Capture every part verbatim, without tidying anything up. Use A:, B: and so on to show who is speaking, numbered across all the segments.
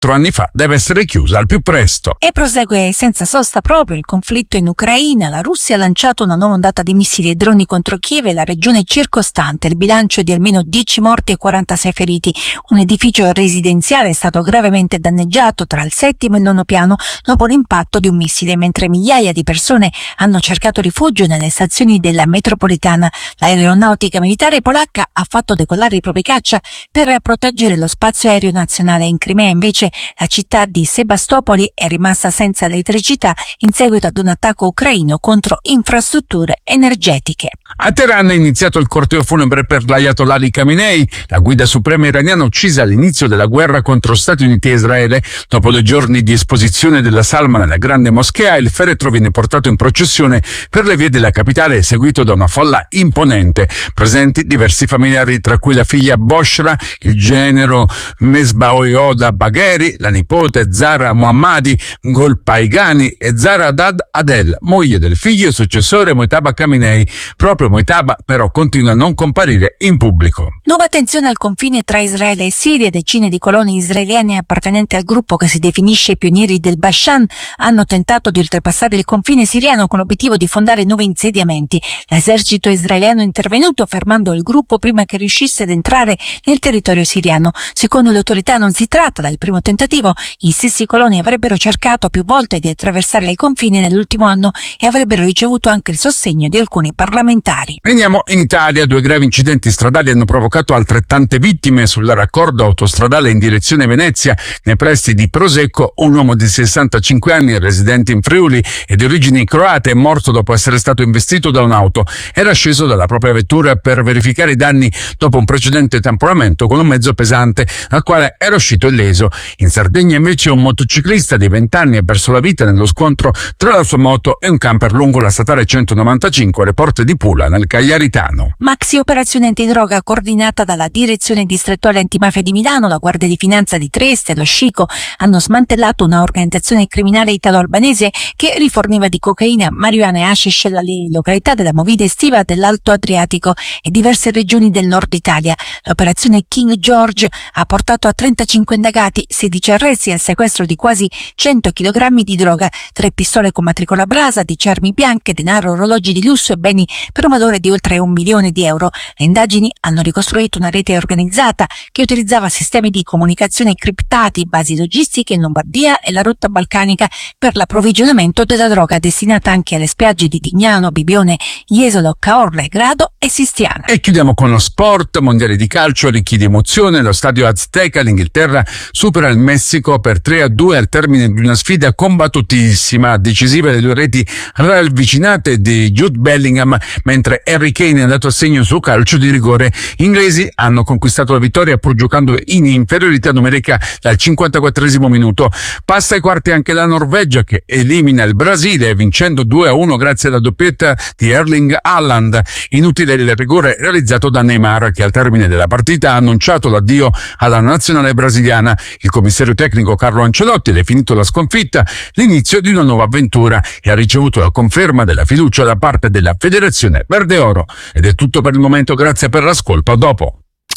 A: quattro anni fa deve essere chiusa al più presto.
B: E prosegue senza sosta proprio il conflitto in Ucraina. La Russia ha lanciato una nuova ondata di missili e droni contro Kiev e la regione circostante. Il bilancio è di almeno dieci morti e quarantasei feriti. Un edificio residenziale è stato gravemente danneggiato tra il settimo e il nono piano dopo l'impatto di un missile, mentre migliaia di persone hanno cercato rifugio nelle stazioni della metropolitana. L'aeronautica militare polacca ha fatto decollare i propri caccia per proteggere lo spazio aereo nazionale. In Crimea invece la città di Sebastopoli è rimasta senza elettricità in seguito ad un attacco ucraino contro infrastrutture energetiche.
A: A Teheran è iniziato il corteo funebre per l'Ayatollah Ali Khamenei, la guida suprema iraniana uccisa all'inizio della guerra contro Stati Uniti e Israele. Dopo due giorni di esposizione della salma nella grande moschea, il feretro viene portato in processione per le vie della capitale, seguito da una folla imponente. Presenti diversi familiari, tra cui la figlia Boshra, il genero Mesbaoyoda Bagheri, la nipote Zahra Mohammadi Golpaigani e Zahra Adad Adel, moglie del figlio e successore Mojtaba Khamenei. Proprio Mojtaba però continua a non comparire in pubblico.
B: Nuova tensione al confine tra Israele e Siria. Decine di coloni israeliani appartenenti al gruppo che si definisce i pionieri del Bashan hanno tentato di oltrepassare il confine siriano con l'obiettivo di fondare nuovi insediamenti. L'esercito israeliano è intervenuto fermando il gruppo prima che riuscisse ad entrare nel territorio siriano. Secondo le autorità non si tratta del primo tentativo. Gli stessi coloni avrebbero cercato più volte di attraversare il confine nell'ultimo anno e avrebbero ricevuto anche il sostegno di alcuni parlamentari.
A: Veniamo in Italia. Due gravi incidenti stradali hanno provocato altrettante vittime sul raccordo autostradale in direzione Venezia, nei pressi di Prosecco. Un uomo di sessantacinque anni, residente in Friuli e di origini croate, è morto dopo essere stato investito da un'auto. Era sceso dalla propria vettura per verificare i danni dopo un precedente tamponamento con un mezzo pesante, al quale era uscito illeso. In Sardegna invece un motociclista di venti anni ha perso la vita nello scontro tra la sua moto e un camper lungo la statale centonovantacinque alle porte di Pula, nel Cagliaritano.
B: Maxi operazione antidroga coordinata dalla Direzione Distrettuale Antimafia di Milano, la Guardia di Finanza di Trieste e lo Scico hanno smantellato una organizzazione criminale italo-albanese che riforniva di cocaina, marijuana e hashish dalle località della movida estiva dell'Alto Adriatico e diverse regioni del nord Italia. L'operazione King George ha portato a trentacinque indagati, sedici arresti e al sequestro di quasi cento chilogrammi di droga, tre pistole con matricola Brasa, dieci armi bianche, denaro, orologi di lusso e beni per un valore di oltre un milione di euro. Le indagini hanno ricostruito una rete organizzata che utilizzava sistemi di comunicazione criptati, basi logistiche in Lombardia e la rotta balcanica per l'approvvigionamento della droga, destinata anche alle spiagge di Dignano, Bibione, Jesolo, Caorle, Grado e Sistiana.
A: E chiudiamo con lo sport. Mondiali di calcio ricchi di emozione. Lo stadio Azteca, l'Inghilterra supera il Messico per tre a due al termine di una sfida combattutissima. Decisive le due reti ravvicinate di Jude Bellingham, mentre Harry Kane è andato a segno su calcio di rigore. Gli inglesi hanno conquistato la vittoria pur giocando in inferiorità numerica dal cinquantaquattresimo minuto. Passa ai quarti anche la Norvegia, che elimina il Brasile vincendo due a uno grazie alla doppietta di Erling Haaland. Inutile il rigore realizzato da Neymar, che al termine della partita ha annunciato l'addio alla nazionale brasiliana. Il commissario tecnico Carlo Ancelotti ha definito la sconfitta l'inizio di una nuova avventura e ha ricevuto la conferma della fiducia da parte della Federazione Verde Oro. Ed è tutto per il momento, grazie per l'ascolto, a dopo.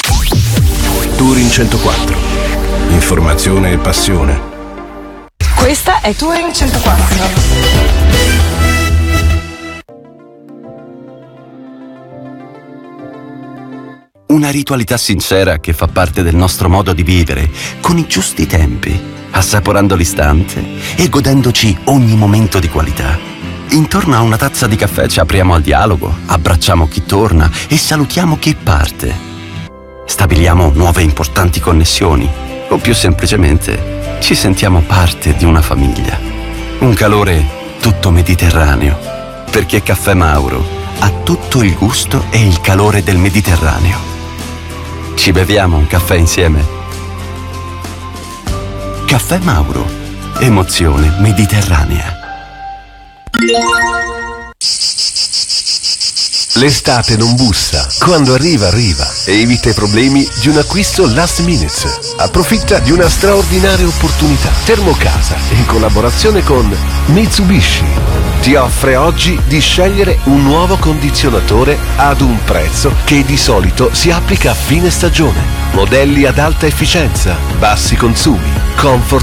C: Touring centoquattro. Informazione e passione.
D: Questa è Touring centoquattro.
E: Una ritualità sincera che fa parte del nostro modo di vivere, con i giusti tempi, assaporando l'istante e godendoci ogni momento di qualità. Intorno a una tazza di caffè ci apriamo al dialogo, abbracciamo chi torna e salutiamo chi parte. Stabiliamo nuove importanti connessioni o più semplicemente ci sentiamo parte di una famiglia. Un calore tutto mediterraneo, perché Caffè Mauro ha tutto il gusto e il calore del Mediterraneo. Ci beviamo un caffè insieme? Caffè Mauro, emozione mediterranea.
C: L'estate non bussa, quando arriva arriva. Evita i problemi di un acquisto last minute. Approfitta di una straordinaria opportunità. Termocasa, in collaborazione con Mitsubishi, ti offre oggi di scegliere un nuovo condizionatore ad un prezzo che di solito si applica a fine stagione. Modelli ad alta efficienza, bassi consumi, Comfort